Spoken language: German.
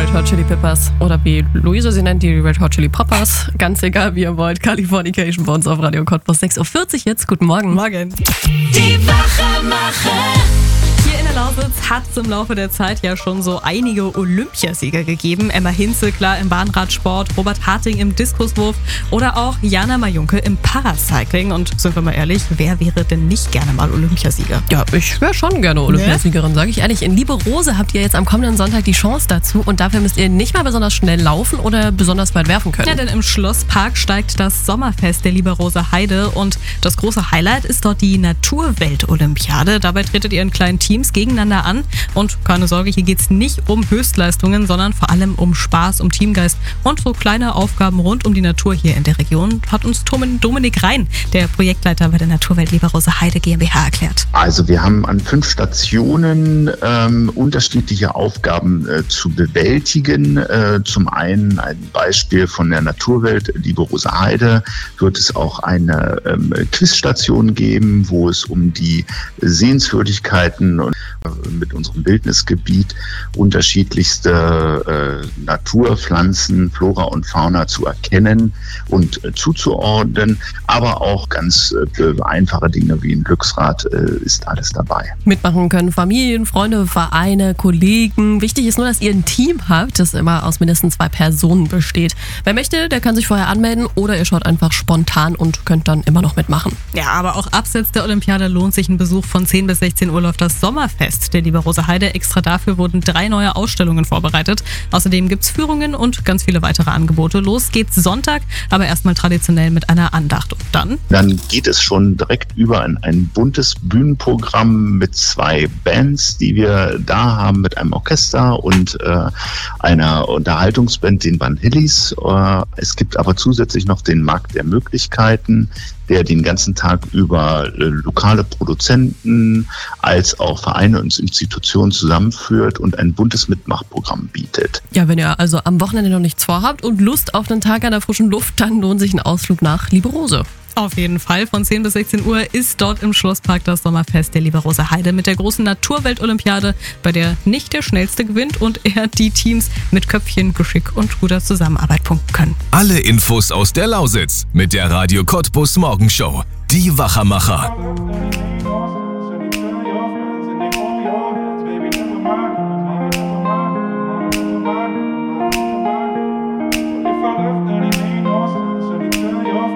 Red Hot Chili Peppers oder wie Luise sie nennt, die Red Hot Chili Poppers. Ganz egal, wie ihr wollt. Californication bei uns auf Radio Cottbus 6.40 Uhr jetzt. Guten Morgen. Morgen. Die Wachemacher. Hier in der Lausitz hat es im Laufe der Zeit ja schon so einige Olympiasieger gegeben. Emma Hinze, klar, im Bahnradsport, Robert Harting im Diskuswurf oder auch Jana Majunke im Paracycling. Und sind wir mal ehrlich, wer wäre denn nicht gerne mal Olympiasieger? Ja, ich wäre schon gerne Olympiasiegerin, sage ich ehrlich. In Liebe Rose habt ihr jetzt am kommenden Sonntag die Chance dazu und dafür müsst ihr nicht mal besonders schnell laufen oder besonders weit werfen können. Ja, denn im Schlosspark steigt das Sommerfest der Liebe Rose Heide und das große Highlight ist dort die Naturwelt-Olympiade. Dabei tretet ihr in kleinen Teams gegeneinander an und keine Sorge, hier geht es nicht um Höchstleistungen, sondern vor allem um Spaß, um Teamgeist und so kleine Aufgaben rund um die Natur hier in der Region, hat uns Dominik Rhein, der Projektleiter bei der Naturwelt Liebe Rose Heide GmbH, erklärt. Also wir haben an 5 Stationen unterschiedliche Aufgaben zu bewältigen. Zum einen ein Beispiel von der Naturwelt Liebe Rose Heide wird es auch eine Quizstation geben, wo es um die Sehenswürdigkeiten und mit unserem Bildnisgebiet unterschiedlichste Naturpflanzen, Flora und Fauna zu erkennen und zuzuordnen, aber auch ganz einfache Dinge wie ein Glücksrad ist alles dabei. Mitmachen können Familien, Freunde, Vereine, Kollegen. Wichtig ist nur, dass ihr ein Team habt, das immer aus mindestens 2 Personen besteht. Wer möchte, der kann sich vorher anmelden oder ihr schaut einfach spontan und könnt dann immer noch mitmachen. Ja, aber auch abseits der Olympiade lohnt sich ein Besuch von 10 bis 16 Uhr läuft das Sommerfest der Liebe Rose Heide. Extra dafür wurden 3 neue Ausstellungen vorbereitet. Außerdem gibt's Führungen und ganz viele weitere Angebote. Los geht's Sonntag, aber erstmal traditionell mit einer Andacht. Und dann geht es schon direkt über in ein buntes Bühnenprogramm mit 2 Bands, die wir da haben, mit einem Orchester und einer Unterhaltungsband, den Van Hillis. Es gibt aber zusätzlich noch den Markt der Möglichkeiten, der den ganzen Tag über lokale Produzenten als auch Vereine und Institutionen zusammenführt und ein buntes Mitmachprogramm bietet. Ja, wenn ihr also am Wochenende noch nichts vorhabt und Lust auf einen Tag an der frischen Luft, dann lohnt sich ein Ausflug nach Liebe Rose. Auf jeden Fall. Von 10 bis 16 Uhr ist dort im Schlosspark das Sommerfest der Liebe Rose Heide mit der großen Naturwelt-Olympiade, bei der nicht der Schnellste gewinnt und eher die Teams mit Köpfchen, Geschick und guter Zusammenarbeit punkten können. Alle Infos aus der Lausitz mit der Radio Cottbus Morgenshow. Die Wachemacher.